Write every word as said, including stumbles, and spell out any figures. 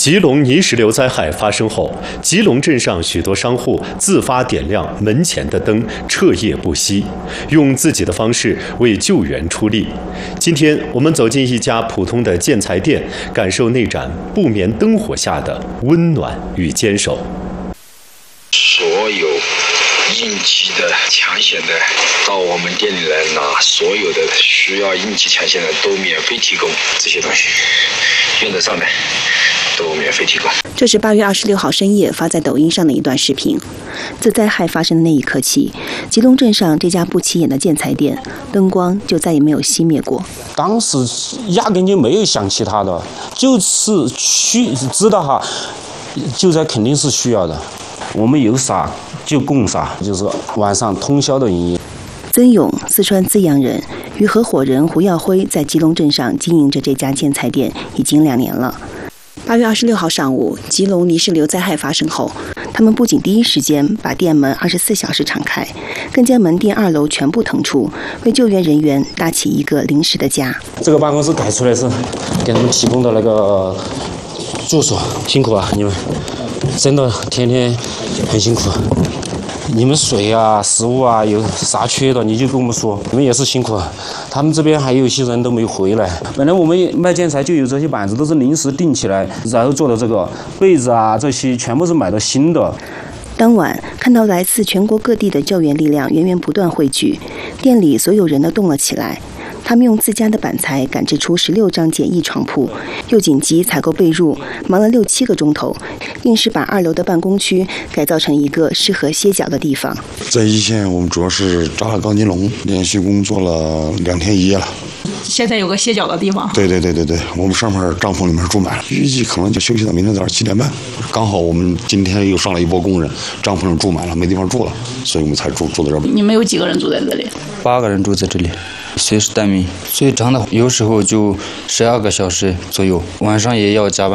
吉隆泥石流灾害发生后，吉隆镇上许多商户自发点亮门前的灯，彻夜不息，用自己的方式为救援出力。今天，我们走进一家普通的建材店，感受那盏不眠灯火下的温暖与坚守。 所有应急的、抢险的，到我们店里来拿，所有的需要应急抢险的都免费提供这些东西，用得上的都免费提供。 这是八月二十六号深夜发在抖音上的一段视频。自灾害发生的那一刻起，吉隆镇上这家不起眼的建材店灯光就再也没有熄灭过。 当时压根就没有想其他的，就是需知道哈，救灾肯定是需要的。我们有啥就供啥，就是晚上通宵的营业。 曾勇，四川资阳人，与合伙人胡耀辉在吉隆镇上经营着这家建材店已经两年了。八月二十六号上午，吉隆泥石流灾害发生后，他们不仅第一时间把店门二十四小时敞开，更将门店二楼全部腾出，为救援人员搭起一个临时的家。 这个办公室改出来是给他们提供的那个住所，辛苦啊，你们真的天天很辛苦。你们水啊、食物啊有啥缺的你就跟我们说，你们也是辛苦。他们这边还有一些人都没回来。本来我们卖建材就有这些板子都是临时订起来，然后做的这个被子啊，这些全部是买的新的。 当晚看到来自全国各地的救援力量源源不断汇聚，店里所有人都动了起来。他们用自家的板材赶制出十六张简易床铺，又紧急采购被褥，忙了六七个钟头，硬是把二楼的办公区改造成一个适合歇脚的地方。 在一线，我们主要是扎了钢筋笼，连续工作了两天一夜了。 现在有个歇脚的地方。 对对对对对，我们上面帐篷里面住满了，预计可能就休息到明天早上七点半。刚好我们今天又上了一波工人，帐篷里住满了，没地方住了，所以我们才住住在这儿。 你们有几个人住在这里？ 八个人住在这里，随时待命。最长的有时候就十二个小时左右，晚上也要加班。